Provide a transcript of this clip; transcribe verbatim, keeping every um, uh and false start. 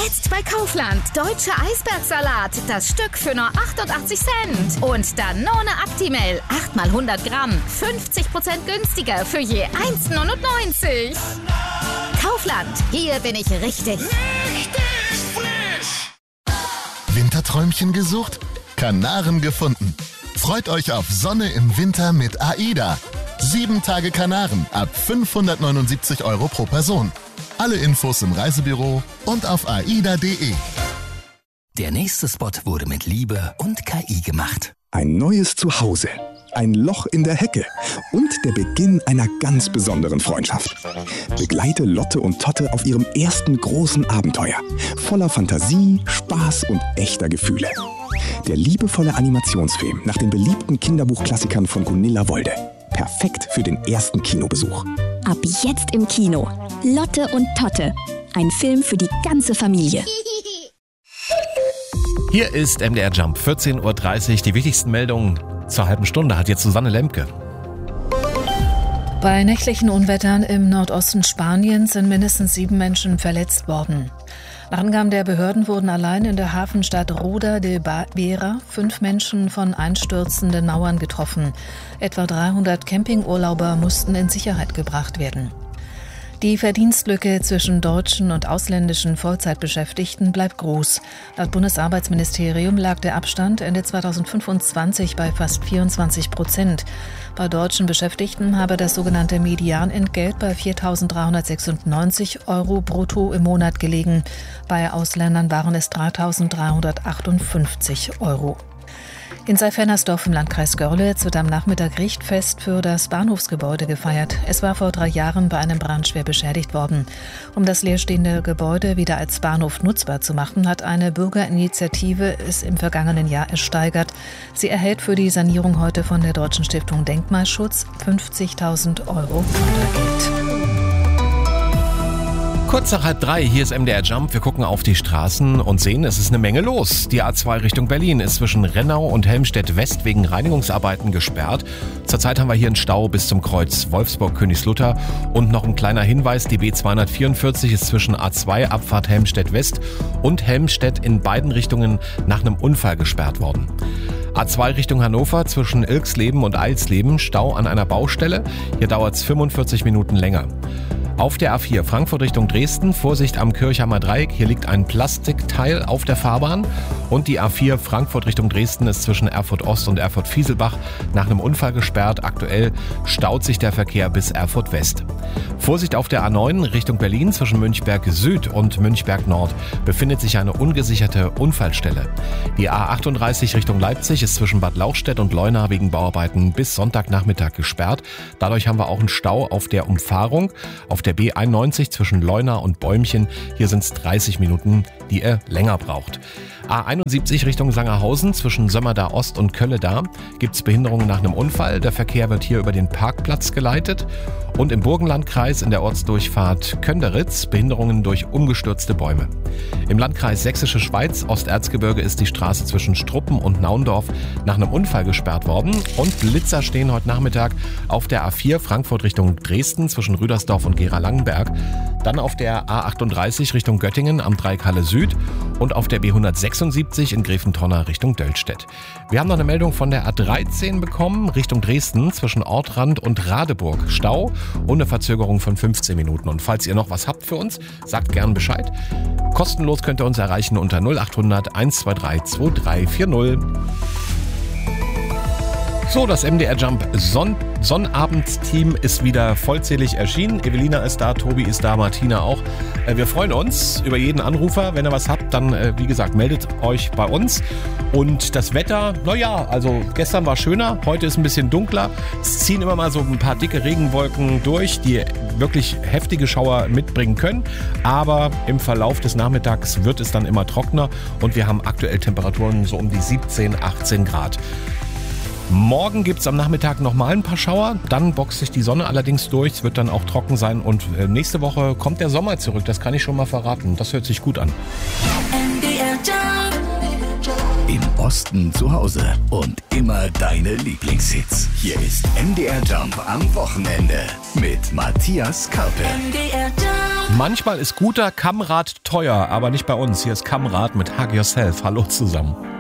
Jetzt bei Kaufland. Deutscher Eisbergsalat. Das Stück für nur achtundachtzig Cent. Und Danone Actimel. acht mal hundert Gramm. fünfzig Prozent günstiger für je eins neunundneunzig. Kaufland. Hier bin ich richtig. Richtig frisch. Winterträumchen gesucht? Kanaren gefunden. Freut euch auf Sonne im Winter mit AIDA. Sieben Tage Kanaren ab fünfhundertneunundsiebzig Euro pro Person. Alle Infos im Reisebüro und auf aida punkt de. Der nächste Spot wurde mit Liebe und K I gemacht. Ein neues Zuhause, ein Loch in der Hecke und der Beginn einer ganz besonderen Freundschaft. Begleite Lotte und Totte auf ihrem ersten großen Abenteuer. Voller Fantasie, Spaß und echter Gefühle. Der liebevolle Animationsfilm nach den beliebten Kinderbuchklassikern von Gunilla Wolde. Perfekt für den ersten Kinobesuch. Ab jetzt im Kino. Lotte und Totte. Ein Film für die ganze Familie. Hier ist M D R Jump, vierzehn Uhr dreißig. Die wichtigsten Meldungen zur halben Stunde hat jetzt Susanne Lemke. Bei nächtlichen Unwettern im Nordosten Spaniens sind mindestens sieben Menschen verletzt worden. Nach Angaben der Behörden wurden allein in der Hafenstadt Roda de Vera fünf Menschen von einstürzenden Mauern getroffen. Etwa dreihundert Campingurlauber mussten in Sicherheit gebracht werden. Die Verdienstlücke zwischen deutschen und ausländischen Vollzeitbeschäftigten bleibt groß. Laut Bundesarbeitsministerium lag der Abstand Ende zweitausendfünfundzwanzig bei fast vierundzwanzig Prozent. Bei deutschen Beschäftigten habe das sogenannte Medianentgelt bei viertausenddreihundertsechsundneunzig Euro brutto im Monat gelegen. Bei Ausländern waren es dreitausenddreihundertachtundfünfzig Euro. In Seifernersdorf im Landkreis Görlitz wird am Nachmittag Richtfest für das Bahnhofsgebäude gefeiert. Es war vor drei Jahren bei einem Brand schwer beschädigt worden. Um das leerstehende Gebäude wieder als Bahnhof nutzbar zu machen, hat eine Bürgerinitiative es im vergangenen Jahr ersteigert. Sie erhält für die Sanierung heute von der Deutschen Stiftung Denkmalschutz fünfzigtausend Euro Fördergeld. Kurz nach halb drei, hier ist M D R Jump. Wir gucken auf die Straßen und sehen, es ist eine Menge los. Die A zwei Richtung Berlin ist zwischen Rennau und Helmstedt West wegen Reinigungsarbeiten gesperrt. Zurzeit haben wir hier einen Stau bis zum Kreuz Wolfsburg-Königslutter. Und noch ein kleiner Hinweis, die B zweihundertvierundvierzig ist zwischen A zwei Abfahrt Helmstedt West und Helmstedt in beiden Richtungen nach einem Unfall gesperrt worden. A zwei Richtung Hannover zwischen Ilksleben und Eilsleben, Stau an einer Baustelle. Hier dauert es fünfundvierzig Minuten länger. Auf der A vier Frankfurt Richtung Dresden, Vorsicht am Kirchheimer Dreieck, hier liegt ein Plastikteil auf der Fahrbahn. Und die A vier Frankfurt Richtung Dresden ist zwischen Erfurt Ost und Erfurt Fieselbach nach einem Unfall gesperrt. Aktuell staut sich der Verkehr bis Erfurt West. Vorsicht auf der A neun Richtung Berlin zwischen Münchberg Süd und Münchberg Nord befindet sich eine ungesicherte Unfallstelle. Die A achtunddreißig Richtung Leipzig ist zwischen Bad Lauchstädt und Leuna wegen Bauarbeiten bis Sonntagnachmittag gesperrt. Dadurch haben wir auch einen Stau auf der Umfahrung. Auf der B einundneunzig zwischen Leuna und Bäumchen, hier sind es dreißig Minuten, die ihr länger braucht. A einundsiebzig Richtung Sangerhausen zwischen Sömmerda Ost und Kölle-Dar gibt es Behinderungen nach einem Unfall. Der Verkehr wird hier über den Parkplatz geleitet. Und im Burgenlandkreis in der Ortsdurchfahrt Könderitz Behinderungen durch umgestürzte Bäume. Im Landkreis Sächsische Schweiz, Osterzgebirge, ist die Straße zwischen Struppen und Naundorf nach einem Unfall gesperrt worden. Und Blitzer stehen heute Nachmittag auf der A vier Frankfurt Richtung Dresden zwischen Rüdersdorf und Gera-Langenberg. Dann auf der A achtunddreißig Richtung Göttingen am Dreieck Halle Süd und auf der B hundertsechsundsiebzig in Greventonner Richtung Döllstedt. Wir haben noch eine Meldung von der A dreizehn bekommen, Richtung Dresden zwischen Ortrand und Radeburg. Stau und eine Verzögerung von fünfzehn Minuten. Und falls ihr noch was habt für uns, sagt gern Bescheid. Kostenlos könnt ihr uns erreichen unter null achthundert eins zwei drei zwei drei vier null. So, das M D R Jump Son- Sonnabendteam ist wieder vollzählig erschienen. Evelina ist da, Tobi ist da, Martina auch. Äh, wir freuen uns über jeden Anrufer. Wenn ihr was habt, dann, äh, wie gesagt, meldet euch bei uns. Und das Wetter, naja, also gestern war schöner, heute ist ein bisschen dunkler. Es ziehen immer mal so ein paar dicke Regenwolken durch, die wirklich heftige Schauer mitbringen können. Aber im Verlauf des Nachmittags wird es dann immer trockener und wir haben aktuell Temperaturen so um die siebzehn, achtzehn Grad. Morgen gibt es am Nachmittag nochmal ein paar Schauer, dann boxt sich die Sonne allerdings durch, es wird dann auch trocken sein und nächste Woche kommt der Sommer zurück, das kann ich schon mal verraten, das hört sich gut an. Im Osten zu Hause und immer deine Lieblingshits. Hier ist M D R Jump am Wochenende mit Matthias Karpe. M D R Jump. Manchmal ist guter Kammrat teuer, aber nicht bei uns. Hier ist Kammrat mit Hug Yourself. Hallo zusammen.